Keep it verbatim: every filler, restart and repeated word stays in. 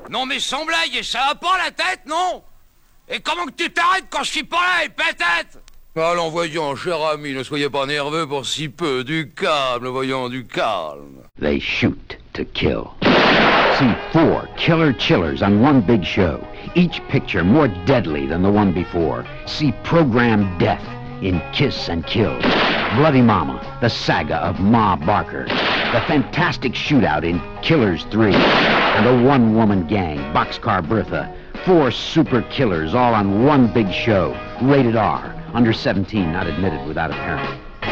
Non mais sans blague, ça va pas la tête, non? Et comment que tu t'arrêtes quand je suis pas là, et peut-être? Allons, voyons, cher ami, ne soyez pas nerveux pour si peu. Du calme, voyons, du calme. They shoot to kill. See four killer chillers on one big show. Each picture more deadly than the one before. See programmed death in Kiss and Kill. Bloody Mama, the saga of Ma Barker. The fantastic shootout in Killers three. And the one-woman gang, Boxcar Bertha. Four super killers all on one big show. Rated R. Under seventeen, not admitted without a parent.